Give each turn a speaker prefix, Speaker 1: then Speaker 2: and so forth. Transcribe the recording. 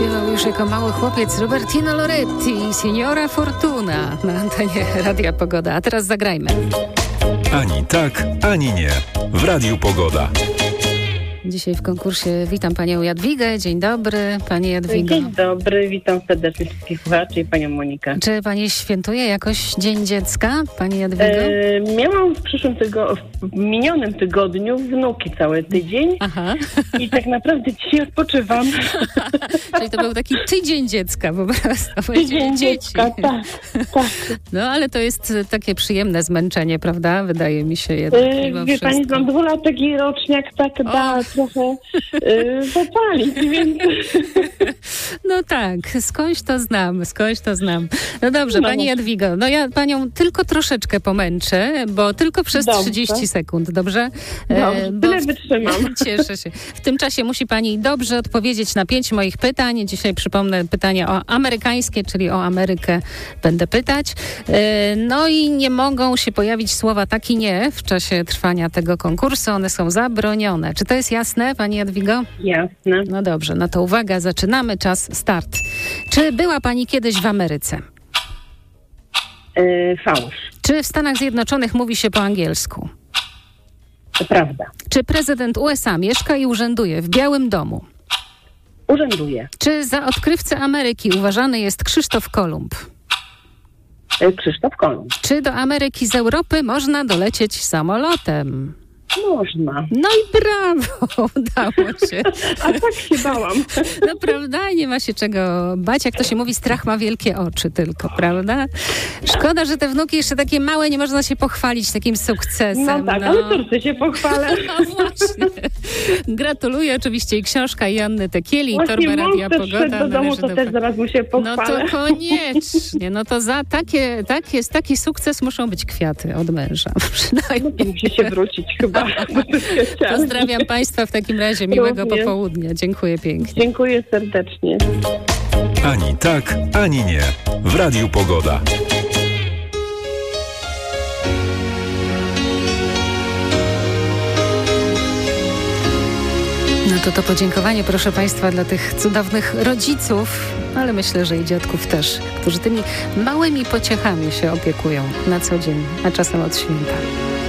Speaker 1: Śpiewał już jako mały chłopiec Robertino Loretti i Signora Fortuna na antenie Radia Pogoda. A teraz zagrajmy.
Speaker 2: Ani tak, ani nie. W Radiu Pogoda.
Speaker 1: Dzisiaj w konkursie witam panią Jadwigę. Dzień dobry, pani Jadwigo.
Speaker 3: Dzień dobry, witam serdecznie wszystkich słuchaczy i panią Monikę.
Speaker 1: Czy pani świętuje jakoś Dzień Dziecka, pani Jadwigo?
Speaker 3: Miałam w minionym tygodniu wnuki cały tydzień.
Speaker 1: Aha.
Speaker 3: I tak naprawdę dzisiaj odpoczywam.
Speaker 1: Czyli to był taki tydzień dziecka po prostu.
Speaker 3: Tydzień dziecka, tak.
Speaker 1: No ale to jest takie przyjemne zmęczenie, prawda? Wydaje mi się jednak.
Speaker 3: Wie pani, mam 2-latek i roczniak tak da trochę zapalić, więc...
Speaker 1: No tak, skądś to znam. No dobrze, pani Jadwigo, no ja panią tylko troszeczkę pomęczę, bo tylko przez 30 sekund, dobrze?
Speaker 3: Tyle wytrzymam.
Speaker 1: Cieszę się. W tym czasie musi pani dobrze odpowiedzieć na 5 moich pytań. Dzisiaj przypomnę pytania o amerykańskie, czyli o Amerykę będę pytać. No i nie mogą się pojawić słowa tak i nie w czasie trwania tego konkursu. One są zabronione. Czy to jest jasne, pani Jadwigo?
Speaker 3: Jasne.
Speaker 1: No dobrze, no to uwaga, zaczynamy, czas start. Czy była pani kiedyś w Ameryce?
Speaker 3: Fałsz.
Speaker 1: Czy w Stanach Zjednoczonych mówi się po angielsku?
Speaker 3: To prawda.
Speaker 1: Czy prezydent USA mieszka i urzęduje w Białym Domu?
Speaker 3: Urzęduje.
Speaker 1: Czy za odkrywcę Ameryki uważany jest Krzysztof Kolumb?
Speaker 3: Krzysztof Kolumb.
Speaker 1: Czy do Ameryki z Europy można dolecieć samolotem?
Speaker 3: Można.
Speaker 1: No i brawo, udało się.
Speaker 3: A tak się bałam.
Speaker 1: No prawda, nie ma się czego bać. Jak to się mówi, strach ma wielkie oczy tylko, prawda? Szkoda, że te wnuki jeszcze takie małe, nie można się pochwalić takim sukcesem.
Speaker 3: No tak, ale córce się pochwalę.
Speaker 1: No właśnie. Gratuluję oczywiście i książka Joanny Tekieli, i torbę Radia Pogoda.
Speaker 3: Do domu, to też zaraz mu się pochwalę.
Speaker 1: No to koniecznie. No to za taki sukces muszą być kwiaty od męża. Przynajmniej.
Speaker 3: No to musi się wrócić chyba.
Speaker 1: Pozdrawiam państwa w takim razie. Miłego popołudnia. Dziękuję pięknie.
Speaker 3: Dziękuję serdecznie.
Speaker 2: Ani tak, ani nie. W Radiu Pogoda.
Speaker 1: No to podziękowanie, proszę państwa, dla tych cudownych rodziców, ale myślę, że i dziadków też, którzy tymi małymi pociechami się opiekują na co dzień, a czasem od święta.